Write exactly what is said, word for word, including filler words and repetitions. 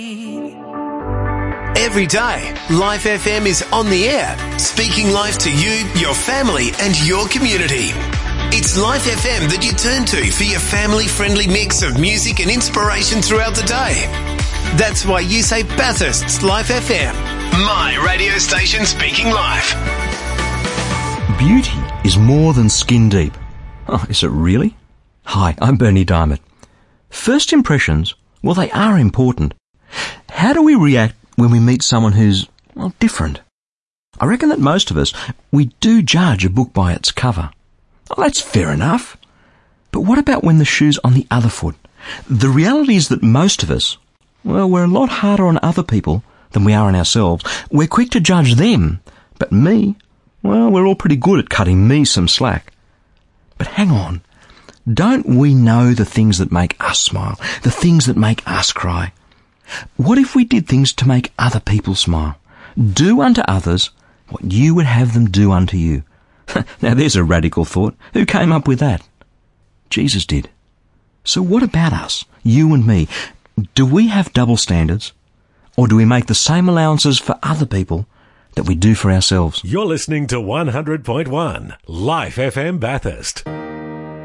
Every day, Life F M is on the air, speaking life to you, your family and your community. It's Life F M that you turn to for your family-friendly mix of music and inspiration throughout the day. That's why you say Bathurst's Life F M, my radio station speaking life. Beauty is more than skin deep. Oh, is it really? Hi, I'm Bernie Diamond. First impressions, well, they are important. How do we react when we meet someone who's, well, different? I reckon that most of us, we do judge a book by its cover. Well, that's fair enough. But what about when the shoe's on the other foot? The reality is that most of us, well, we're a lot harder on other people than we are on ourselves. We're quick to judge them, but me, well, we're all pretty good at cutting me some slack. But hang on. Don't we know the things that make us smile, the things that make us cry? What if we did things to make other people smile? Do unto others what you would have them do unto you. Now there's a radical thought. Who came up with that? Jesus did. So what about us, you and me? Do we have double standards? Or do we make the same allowances for other people that we do for ourselves? You're listening to one hundred point one Life F M Bathurst.